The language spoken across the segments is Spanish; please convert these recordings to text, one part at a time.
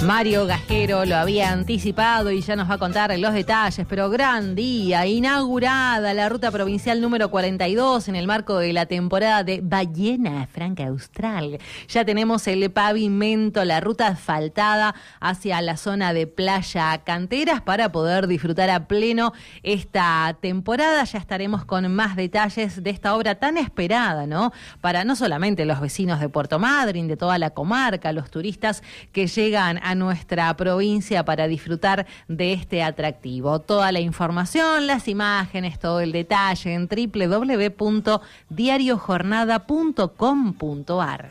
Mario Gajero lo había anticipado y ya nos va a contar los detalles, pero gran día, inaugurada la ruta provincial número 42 en el marco de la temporada de Ballena Franca Austral. Ya tenemos el pavimento, la ruta asfaltada hacia la zona de Playa Canteras para poder disfrutar a pleno esta temporada. Ya estaremos con más detalles de esta obra tan esperada, ¿no? Para no solamente los vecinos de Puerto Madryn, de toda la comarca, los turistas que llegan a nuestra provincia para disfrutar de este atractivo. Toda la información, las imágenes, todo el detalle en www.diariojornada.com.ar.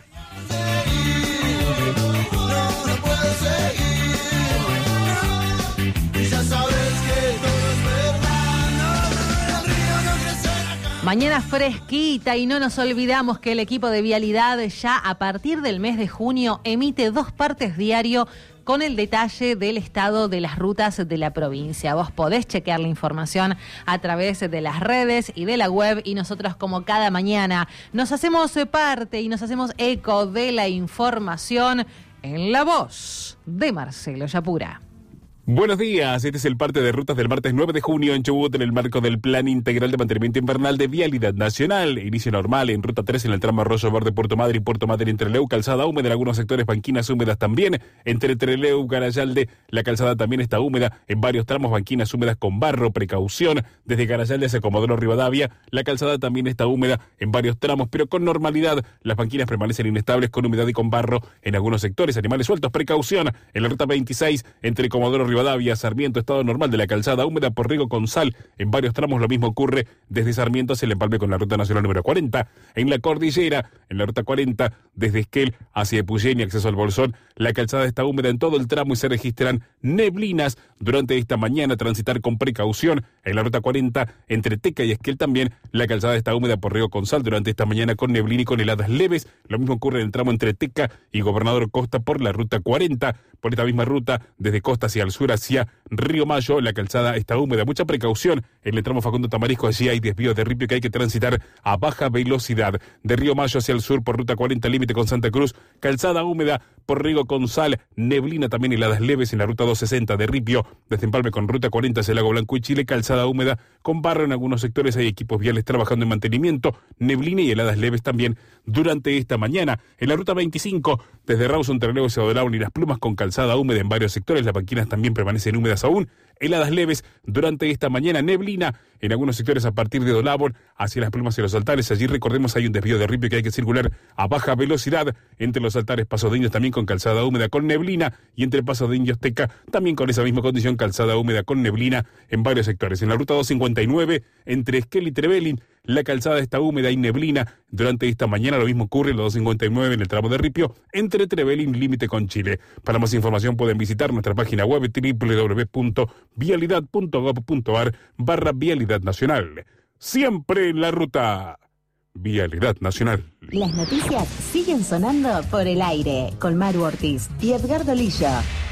Mañana fresquita y no nos olvidamos que el equipo de Vialidad ya a partir del mes de junio emite 2 partes diario con el detalle del estado de las rutas de la provincia. Vos podés chequear la información a través de las redes y de la web y nosotros como cada mañana nos hacemos parte y nos hacemos eco de la información en la voz de Marcelo Yapura. Buenos días, este es el parte de rutas del martes 9 de junio en Chubut en el marco del Plan Integral de Mantenimiento Invernal de Vialidad Nacional. Inicio normal en Ruta 3 en el tramo Arroyo Verde, Puerto Madryn, Trelew, calzada húmeda en algunos sectores, banquinas húmedas también. Entre Trelew, Garayalde, la calzada también está húmeda en varios tramos, banquinas húmedas con barro, precaución. Desde Garayalde hacia Comodoro Rivadavia, la calzada también está húmeda en varios tramos, pero con normalidad. Las banquinas permanecen inestables con humedad y con barro en algunos sectores. Animales sueltos, precaución. En la Ruta 26, entre Comodoro Rivadavia, Sarmiento, estado normal de la calzada húmeda por riego con sal. En varios tramos lo mismo ocurre desde Sarmiento hacia el empalme con la ruta nacional número 40. En la cordillera, en la ruta 40, desde Esquel hacia Epuyén y acceso al Bolsón, la calzada está húmeda en todo el tramo y se registran neblinas durante esta mañana. Transitar con precaución. En la ruta 40, entre Teca y Esquel también, la calzada está húmeda por riego con sal durante esta mañana con neblina y con heladas leves. Lo mismo ocurre en el tramo entre Teca y Gobernador Costa por la ruta 40. Por esta misma ruta, desde Costa hacia el sur, hacia Río Mayo, la calzada está húmeda. Mucha precaución. En el tramo Facundo Tamarisco, allí hay desvíos de ripio que hay que transitar a baja velocidad. De Río Mayo hacia el sur, por ruta 40, límite con Santa Cruz, calzada húmeda por riego con sal, neblina también heladas leves en la ruta 260 de Ripio, desde Empalme con ruta 40 hacia Lago Blanco y Chile, calzada húmeda con barro en algunos sectores, hay equipos viales trabajando en mantenimiento, neblina y heladas leves también durante esta mañana. En la ruta 25, desde Rawson, Trelew, Cedodaun y Las Plumas con calzada húmeda en varios sectores, las banquinas también permanecen húmedas aún, heladas leves durante esta mañana, neblina en algunos sectores a partir de Dolabor hacia Las Plumas y los Altares. Allí recordemos hay un desvío de ripio que hay que circular a baja velocidad entre los Altares, Paso de Indios también con calzada húmeda con neblina y entre Paso de Indios Teca también con esa misma condición, calzada húmeda con neblina en varios sectores. En la ruta 259 entre Esquel y Trevelin, la calzada está húmeda y neblina durante esta mañana. Lo mismo ocurre en la 259 en el tramo de Ripio, entre Trevelin, límite con Chile. Para más información pueden visitar nuestra página web www.vialidad.gov.ar/Vialidad Nacional. Siempre en la ruta. Vialidad Nacional. Las noticias siguen sonando por el aire con Maru Ortiz y Edgardo Lillo.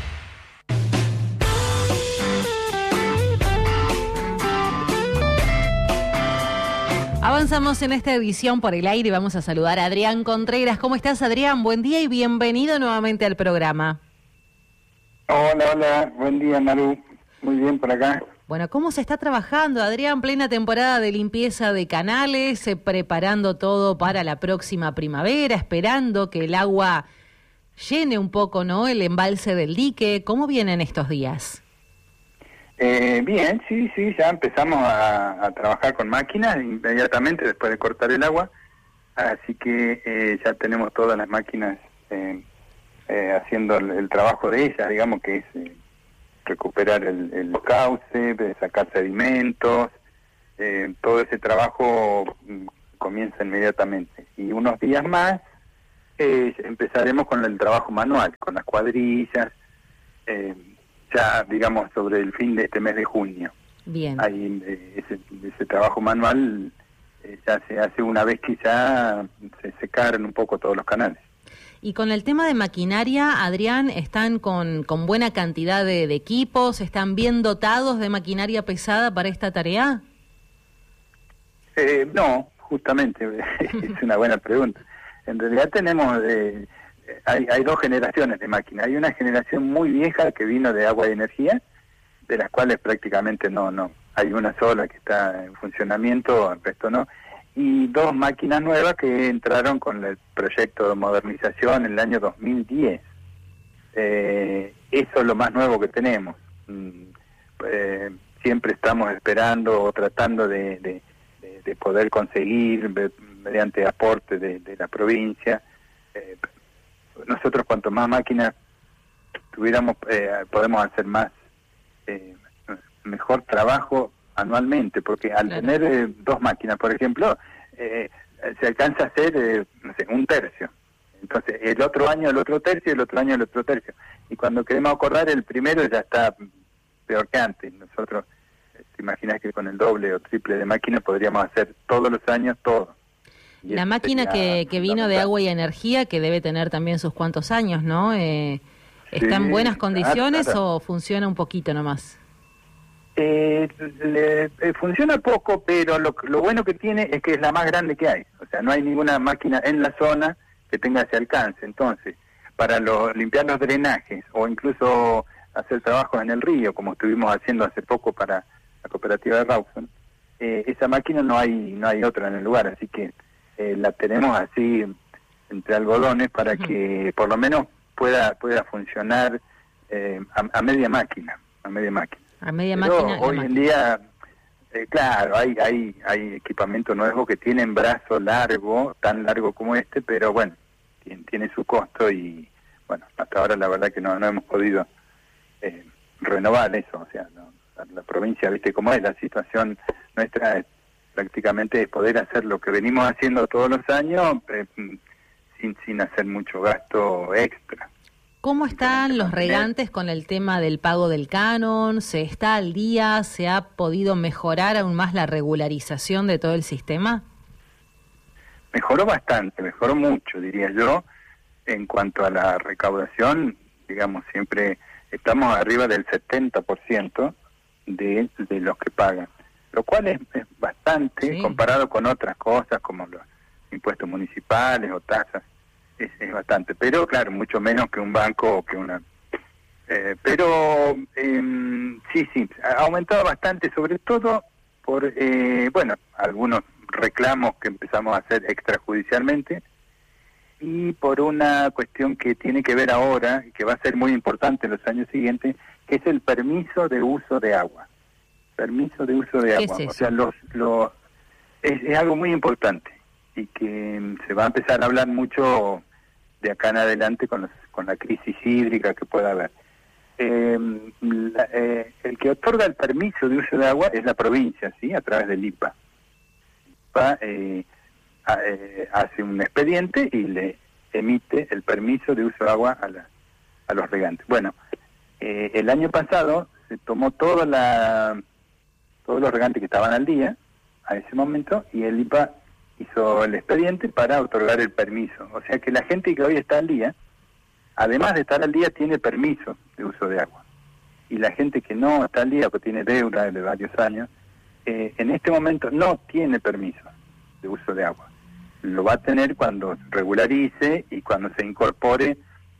Avanzamos en esta edición por el aire y vamos a saludar a Adrián Contreras. ¿Cómo estás, Adrián? Buen día y bienvenido nuevamente al programa. Hola, buen día, Maru. Muy bien por acá. Bueno, ¿cómo se está trabajando, Adrián? Plena temporada de limpieza de canales, preparando todo para la próxima primavera, esperando que el agua llene un poco, ¿no?, el embalse del dique. ¿Cómo vienen estos días? Bien, sí, ya empezamos a trabajar con máquinas inmediatamente después de cortar el agua, así que ya tenemos todas las máquinas haciendo el trabajo de ellas, digamos que es recuperar el cauce, sacar sedimentos, todo ese trabajo comienza inmediatamente. Y unos días más empezaremos con el trabajo manual, con las cuadrillas, ya digamos sobre el fin de este mes de junio. Bien. Ahí ese trabajo manual ya se hace una vez que ya se secaron un poco todos los canales. Y con el tema de maquinaria, Adrián, ¿están con buena cantidad de equipos? ¿Están bien dotados de maquinaria pesada para esta tarea? No, justamente, es una buena pregunta. En realidad tenemos hay dos generaciones de máquinas. Hay una generación muy vieja que vino de agua y energía, de las cuales prácticamente no. Hay una sola que está en funcionamiento, el resto no. Y dos máquinas nuevas que entraron con el proyecto de modernización en el año 2010. Eso es lo más nuevo que tenemos. Siempre estamos esperando o tratando de poder conseguir mediante aporte de la provincia. Nosotros cuanto más máquinas tuviéramos, podemos hacer más, mejor trabajo anualmente, porque al tener dos máquinas, por ejemplo, se alcanza a hacer, no sé, un tercio. Entonces, el otro año el otro tercio, el otro año el otro tercio. Y cuando queremos acordar, el primero ya está peor que antes. Nosotros, te imaginas que con el doble o triple de máquinas podríamos hacer todos los años todo. Y la máquina que vino de agua y energía, que debe tener también sus cuantos años, ¿no? ¿Está en buenas condiciones o funciona un poquito nomás? Funciona poco, pero lo bueno que tiene es que es la más grande que hay. O sea, no hay ninguna máquina en la zona que tenga ese alcance. Entonces, para limpiar los drenajes o incluso hacer trabajos en el río, como estuvimos haciendo hace poco para la cooperativa de Rawson, esa máquina no hay otra en el lugar, así que la tenemos así entre algodones para que por lo menos pueda funcionar a media máquina. A media Pero máquina. hoy en día, claro, hay equipamiento nuevo que tienen brazo largo, tan largo como este, pero bueno, tiene su costo y bueno, hasta ahora la verdad que no hemos podido renovar eso. O sea, la provincia, viste cómo es, la situación nuestra es prácticamente poder hacer lo que venimos haciendo todos los años sin hacer mucho gasto extra. ¿Cómo están los regantes con el tema del pago del canon? ¿Se está al día? ¿Se ha podido mejorar aún más la regularización de todo el sistema? Mejoró bastante, mejoró mucho, diría yo. En cuanto a la recaudación, digamos, siempre estamos arriba del 70% de los que pagan, lo cual es bastante comparado con otras cosas como los impuestos municipales o tasas. Es bastante, pero claro, mucho menos que un banco o que una... sí, ha aumentado bastante, sobre todo por, algunos reclamos que empezamos a hacer extrajudicialmente y por una cuestión que tiene que ver ahora, y que va a ser muy importante en los años siguientes, que es el permiso de uso de agua. Permiso de uso de agua. ¿Qué es eso? O sea, es algo muy importante y que se va a empezar a hablar mucho de acá en adelante con la crisis hídrica que pueda haber. El que otorga el permiso de uso de agua es la provincia, ¿sí? A través del IPA. IPA hace un expediente y le emite el permiso de uso de agua a los regantes. Bueno, el año pasado se tomó todos los regantes que estaban al día a ese momento y el IPA hizo el expediente para otorgar el permiso. O sea que la gente que hoy está al día, además de estar al día, tiene permiso de uso de agua. Y la gente que no está al día, que tiene deuda de varios años, en este momento no tiene permiso de uso de agua. Lo va a tener cuando regularice y cuando se incorpore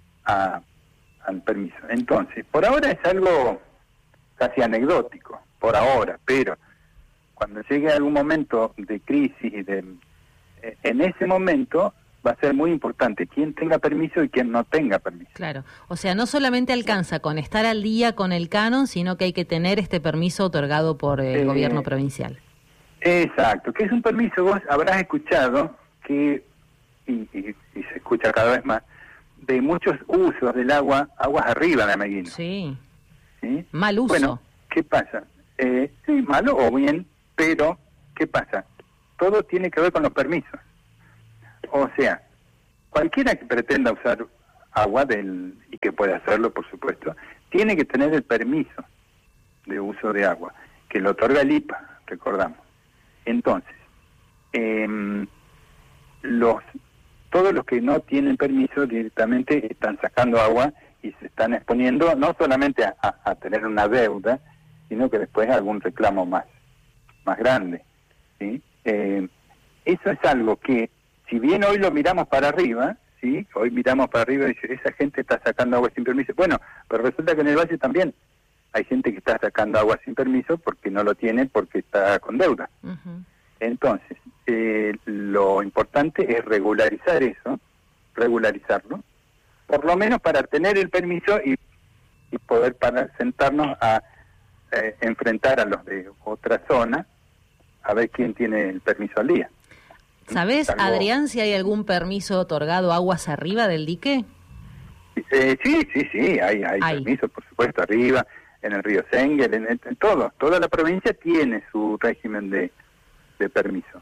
al permiso. Entonces, por ahora es algo casi anecdótico, por ahora, pero cuando llegue algún momento de crisis en ese momento va a ser muy importante quién tenga permiso y quién no tenga permiso. Claro, o sea, no solamente alcanza con estar al día con el canon, sino que hay que tener este permiso otorgado por el gobierno provincial. Exacto, que es un permiso, vos habrás escuchado que, y se escucha cada vez más, de muchos usos del agua, aguas arriba de Ameguino. Sí. ¿Sí? Mal uso. Bueno, ¿qué pasa? Sí, malo o bien, pero ¿qué pasa? Todo tiene que ver con los permisos. O sea, cualquiera que pretenda usar agua y que pueda hacerlo, por supuesto, tiene que tener el permiso de uso de agua, que lo otorga el IPA, recordamos. Entonces, todos los que no tienen permiso directamente están sacando agua y se están exponiendo no solamente a tener una deuda, sino que después algún reclamo más grande, ¿sí? Eso es algo que, si bien hoy lo miramos para arriba, ¿sí? Hoy miramos para arriba y dice, esa gente está sacando agua sin permiso. Bueno, pero resulta que en el valle también hay gente que está sacando agua sin permiso porque no lo tiene, porque está con deuda. Ujú. Entonces, lo importante es regularizarlo, por lo menos para tener el permiso y poder sentarnos a enfrentar a los de otra zona a ver quién tiene el permiso al día. ¿Sabés, Adrián, si hay algún permiso otorgado aguas arriba del dique? Sí, hay permisos, por supuesto, arriba, en el río Sengel, en todo. Toda la provincia tiene su régimen de permiso.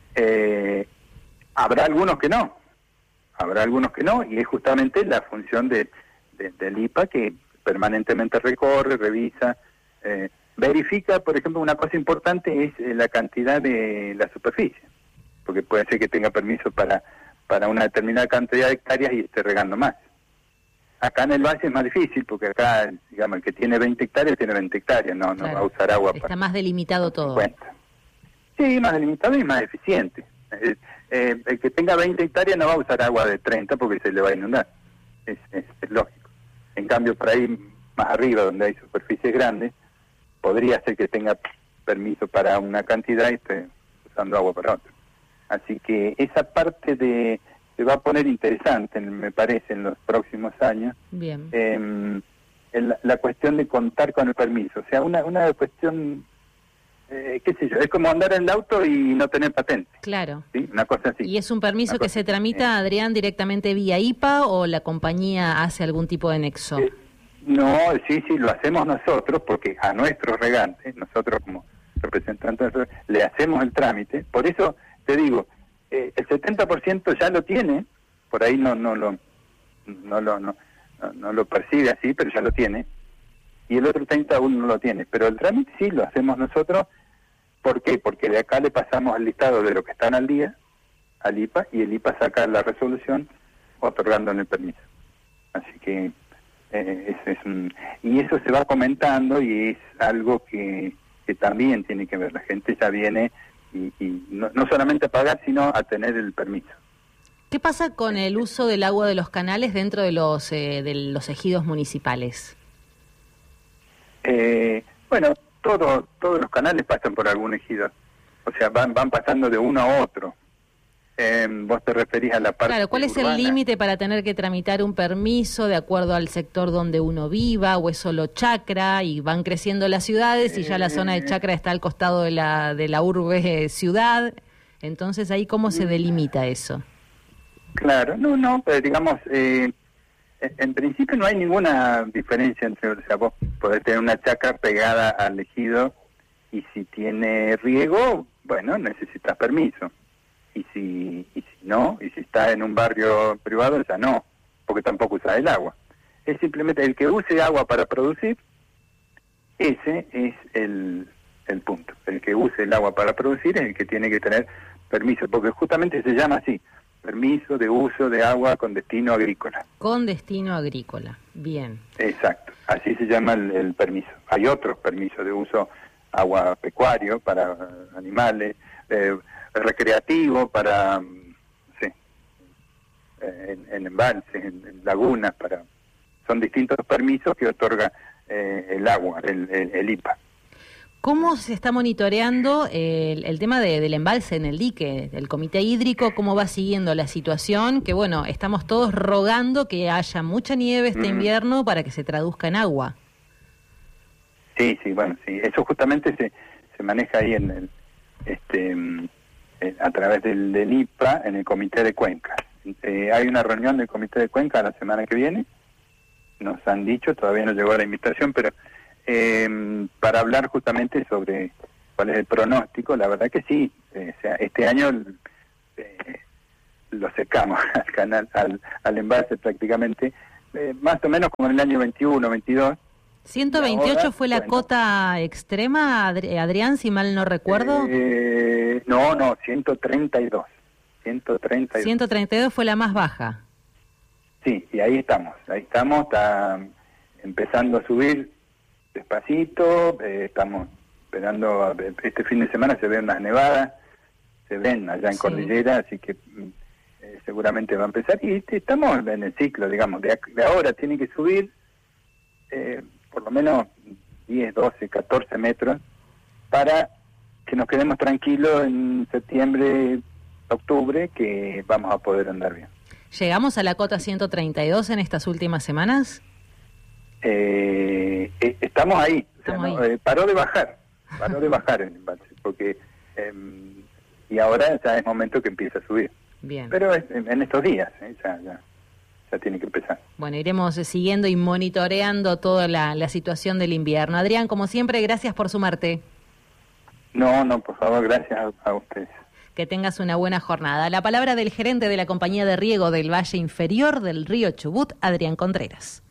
Habrá algunos que no, y es justamente la función del IPA que permanentemente recorre, revisa, verifica. Por ejemplo, una cosa importante es la cantidad de la superficie, porque puede ser que tenga permiso para una determinada cantidad de hectáreas y esté regando más. Acá en el valle es más difícil, porque acá, digamos, el que tiene 20 hectáreas, tiene 20 hectáreas, no Claro. va a usar agua Está más delimitado todo. 50. Sí, más delimitado y más eficiente. El que tenga 20 hectáreas no va a usar agua de 30 porque se le va a inundar. Es lógico. En cambio, por ahí más arriba, donde hay superficies grandes, podría ser que tenga permiso para una cantidad y esté usando agua para otra. Así que esa parte se va a poner interesante, me parece, en los próximos años. Bien. La cuestión de contar con el permiso. O sea, una cuestión, qué sé yo, es como andar en el auto y no tener patente. Claro. ¿Sí? Una cosa así. ¿Y es un permiso Una que cosa se tramita, Adrián, directamente vía IPA o la compañía hace algún tipo de nexo? No, sí, lo hacemos nosotros, porque a nuestros regantes, nosotros como representantes, le hacemos el trámite. Por eso te digo, el 70% ya lo tiene, por ahí no lo percibe así, pero ya lo tiene, y el otro 30% aún no lo tiene. Pero el trámite sí lo hacemos nosotros. ¿Por qué? Porque de acá le pasamos el listado de lo que están al día al IPA, y el IPA saca la resolución otorgándole el permiso. Así que y eso se va comentando, y es algo que también tiene que ver. La gente ya viene y no solamente a pagar, sino a tener el permiso. ¿Qué pasa con el uso del agua de los canales dentro de los ejidos municipales? Bueno, todos los canales pasan por algún ejido. O sea, van pasando de uno a otro. Vos te referís a la parte Claro, ¿cuál es el límite para tener que tramitar un permiso de acuerdo al sector donde uno viva, o es solo chacra y van creciendo las ciudades y ya la zona de chacra está al costado de la urbe ciudad? Entonces, ¿ahí cómo se delimita eso? Claro, no, pero digamos, en principio no hay ninguna diferencia entre, o sea, vos podés tener una chacra pegada al ejido, y si tiene riego, bueno, necesitas permiso. Y si está en un barrio privado, ya no, porque tampoco usa el agua. Es simplemente el que use agua para producir, ese es el punto. El que use el agua para producir es el que tiene que tener permiso, porque justamente se llama así: permiso de uso de agua con destino agrícola. Con destino agrícola, bien. Exacto, así se llama el permiso. Hay otros permisos de uso agua pecuario para animales, recreativo para, en embalses, en lagunas, son distintos permisos que otorga el agua, el IPA. ¿Cómo se está monitoreando el tema del embalse en el dique? El Comité Hídrico, ¿cómo va siguiendo la situación? Que bueno, estamos todos rogando que haya mucha nieve este invierno para que se traduzca en agua. Sí, bueno, sí, eso justamente se maneja ahí a través del IPA en el Comité de Cuenca. Hay una reunión del Comité de Cuenca la semana que viene, nos han dicho, todavía no llegó la invitación, pero para hablar justamente sobre cuál es el pronóstico. La verdad que sí, o sea, este año lo secamos al canal, al embalse prácticamente, más o menos como en el año 21, 22. 128 ahora, fue la bueno, cota extrema, Adrián, si mal no recuerdo. No, 132. 132 fue la más baja. Sí, y ahí estamos, está empezando a subir despacito, estamos esperando, este fin de semana se ven unas nevadas, se ven allá en Sí. Cordillera, así que seguramente va a empezar, y estamos en el ciclo, digamos, de ahora tiene que subir por lo menos 10, 12, 14 metros para que nos quedemos tranquilos en septiembre, octubre, que vamos a poder andar bien. ¿Llegamos a la cota 132 en estas últimas semanas? Estamos ahí. Paró de bajar el embalse, porque y ahora ya es momento que empiece a subir. Bien. Pero en estos días, ya tiene que empezar. Bueno, iremos siguiendo y monitoreando toda la situación del invierno. Adrián, como siempre, gracias por sumarte. No, por favor, gracias a ustedes. Que tengas una buena jornada. La palabra del gerente de la compañía de riego del Valle Inferior del río Chubut, Adrián Contreras.